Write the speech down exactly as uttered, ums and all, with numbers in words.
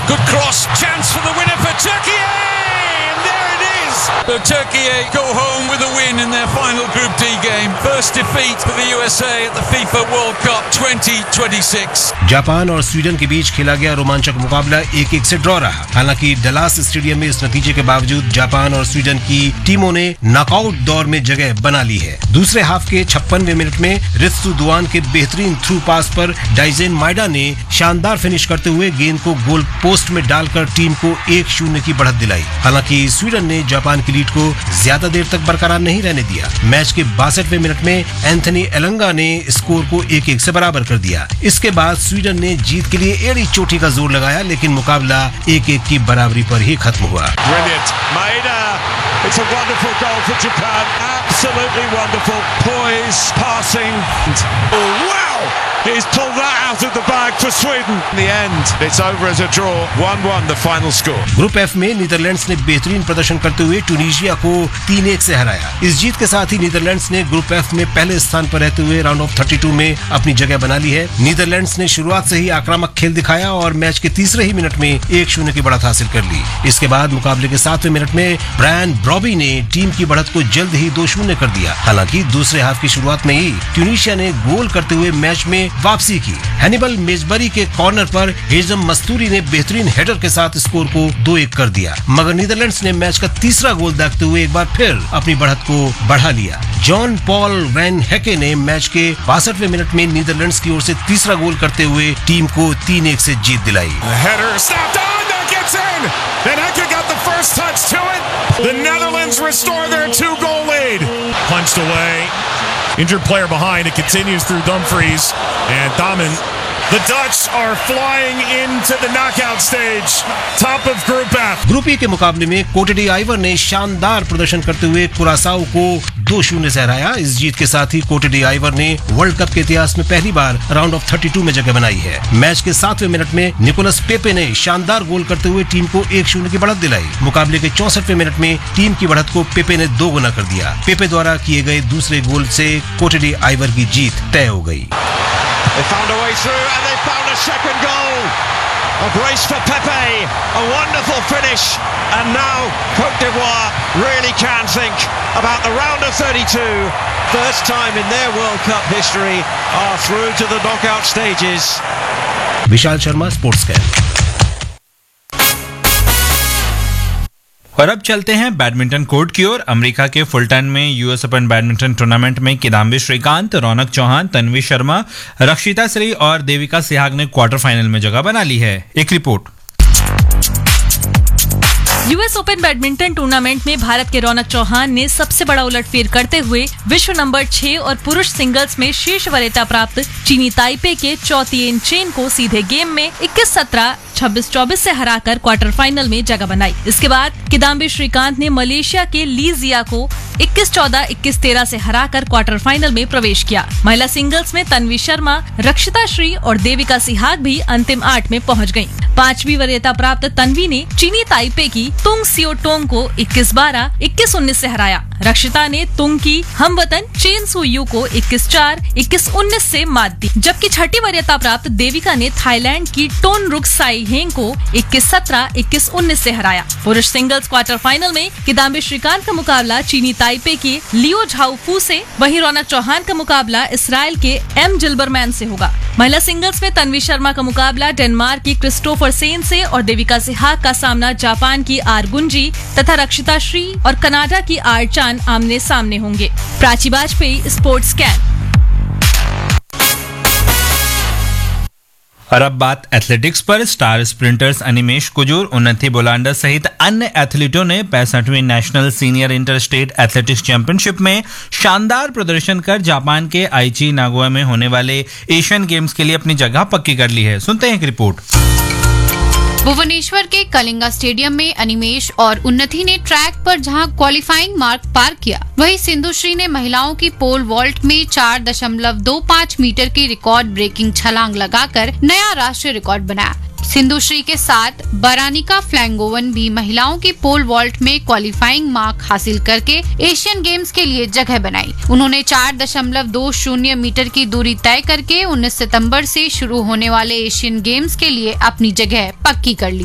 Good cross, chance for the winner for Turkey. And there it is. The Turkey go home with a win in their final Group D game. First defeat for the U S A at the FIFA World Cup twenty twenty-six. Japan और Sweden के बीच खेला गया रोमांचक मुकाबला एक एक से draw रहा। हालांकि डलास स्टेडियम में इस नतीजे के बावजूद जापान और स्वीडन की टीमों ने नॉकआउट दौर में जगह बना ली है। दूसरे हाफ के छप्पनवें मिनट में रित्सु दुआन के बेहतरीन थ्रू पास पर डाइजेन माइडा ने शानदार फिनिश करते हुए गेंद को गोल पोस्ट में डालकर टीम को एक शून्य की बढ़त दिलाई। हालांकि स्वीडन ने जापान की लीड को ज्यादा देर तक बरकरार नहीं रहने दिया। मैच के बासठवें मिनट में एंथनी एलंगा ने स्कोर को एक एक से बराबर कर दिया। इसके बाद स्वीडन ने जीत के लिए एड़ी चोटी का जोर लगाया, लेकिन मुकाबला एक एक की बराबरी पर ही खत्म हुआ। It's a wonderful goal for Japan. Absolutely wonderful. Poise, passing. Oh, wow! He's pulled that out of the bag for Sweden. In the end, it's over as a draw. one one the final score. Group F में Netherlands ने बेहतरीन प्रदर्शन करते हुए Tunisia को तीन एक से हराया। इस जीत के साथ ही नीदरलैंड्स ने ग्रुप एफ में पहले स्थान पर रहते हुए राउंड ऑफ बत्तीस में अपनी जगह बना ली है। नीदरलैंड्स ने शुरुआत से ही आक्रामक खेल दिखाया और मैच के तीसरे ही मिनट में एक शून्य की बढ़त हासिल कर ली। इसके बाद मुकाबले के सातवें मिनट में ब्रायन ब्रॉबी ने टीम की बढ़त को जल्द ही दो शून्य कर दिया। हालांकि दूसरे हाफ की शुरुआत में ही ट्यूनीशिया ने गोल करते हुए मैच में वापसी की। हैनिबल मेजबरी के कॉर्नर पर हेजम मस्तूरी ने बेहतरीन हेडर के साथ स्कोर को दो एक कर दिया, मगर नीदरलैंड्स ने मैच का तीसरा गोल दागते हुए एक बार फिर अपनी बढ़त को बढ़ा लिया। जॉन पॉल वैन हेके ने मैच के बासठवें मिनट में नीदरलैंड्स की ओर से तीसरा गोल करते हुए टीम को तीन एक से जीत दिलाई। Then Hecke got the first touch to it. The Netherlands restore their two-goal lead. Punched away. Injured player behind. It continues through Dumfries and Damen. The Dutch are flying into the knockout stage. Top of Group F. Group A के मुकाबले में कोटे D Ivoire ने शानदार प्रदर्शन करते हुए कुरासाओ को दो शून्य से हराया। इस जीत के साथ ही कोटे डी आइवर ने वर्ल्ड कप के इतिहास में पहली बार राउंड ऑफ बत्तीस में जगह बनाई है। मैच के सातवें मिनट में निकोलस पेपे ने शानदार गोल करते हुए टीम को एक शून्य की बढ़त दिलाई। मुकाबले के चौसठवें मिनट में टीम की बढ़त को पेपे ने दो गुना कर दिया। पेपे द्वारा किए गए दूसरे गोल से कोटे डी आइवर की जीत तय हो गई। They found a way through and they found a second goal. A brace for Pepe, a wonderful finish, and now Côte d'Ivoire really can think about the round of thirty-two. First time in their World Cup history are through to the knockout stages. Vishal Sharma, sports can. और अब चलते हैं badminton court की ओर। America के Fulton में US open badminton tournament में किदाम्बी श्रीकांत, रौनक चौहान, तन्वी शर्मा, रक्षिता श्री और देविका सिहाग ने क्वार्टर फाइनल में जगह बना ली है। एक report. US open badminton tournament में भारत के रौनक चौहान ने सबसे बड़ा उलटफेर करते हुए विश्व नंबर छह और पुरुष सिंगल्स में शीर्ष वरीयता प्राप्त चीनी ताइपे के चौ तिएन चेन को सीधे गेम में इक्कीस सत्रह, छब्बीस चौबीस से हराकर क्वार्टर फाइनल में जगह बनाई। इसके बाद किदाम्बी श्रीकांत ने मलेशिया के ली जिया को इक्कीस चौदह, इक्कीस तेरह से हराकर क्वार्टर फाइनल में प्रवेश किया। महिला सिंगल्स में तन्वी शर्मा, रक्षिता श्री और देविका सिहाग भी अंतिम आठ में पहुंच गयीं। पांचवी वरीयता प्राप्त तन्वी ने चीनी ताइपे की तुंग सियो टोंग को इक्कीस बारह, इक्कीस उन्नीस से हराया। रक्षिता ने तुंग की हमवतन चेन सू यू को इक्कीस चार, इक्कीस उन्नीस से मात दी, जबकि छठी वरीयता प्राप्त देविका ने थाईलैंड की टोन रुक साई हेंग को इक्कीस सत्रह, इक्कीस उन्नीस से हराया। पुरुष सिंगल्स क्वार्टर फाइनल में किदाम्बी श्रीकांत का मुकाबला चीनी ताइपे के लियो झाओफू से, वहीं रौनक चौहान का मुकाबला इसराइल के एम जिल्बरमैन से होगा। महिला सिंगल्स में तन्वी शर्मा का मुकाबला डेनमार्क की क्रिस्टोफर सेन से और देविका सिहाग का सामना जापान की आर गुंजी तथा रक्षिता श्री और कनाडा की आर चान आमने सामने होंगे। Prachi Vajpayee, sports can. और अब बात एथलेटिक्स पर। स्टार स्प्रिंटर्स अनिमेश कुजूर, उन्नति बोलांडा सहित अन्य एथलीटों ने पैंसठवीं national senior inter state athletics championship में शानदार प्रदर्शन कर जापान के आईची नागोया में होने वाले एशियन गेम्स के लिए अपनी जगह पक्की कर ली है। सुनते हैं एक रिपोर्ट। भुवनेश्वर के कलिंगा स्टेडियम में अनिमेश और उन्नति ने ट्रैक पर जहां क्वालिफाइंग मार्क पार किया, वहीं सिंधुश्री ने महिलाओं की पोल वॉल्ट में चार दशमलव दो पाँच मीटर की रिकॉर्ड ब्रेकिंग छलांग लगाकर नया राष्ट्रीय रिकॉर्ड बनाया। सिंधुश्री के साथ बरानिका फ्लैंगोवन भी महिलाओं की पोल वॉल्ट में क्वालिफाइंग मार्क हासिल करके एशियन गेम्स के लिए जगह बनाई। उन्होंने चार दशमलव दो शून्य मीटर की दूरी तय करके उन्नीस सितंबर से शुरू होने वाले एशियन गेम्स के लिए अपनी जगह पक्की कर ली।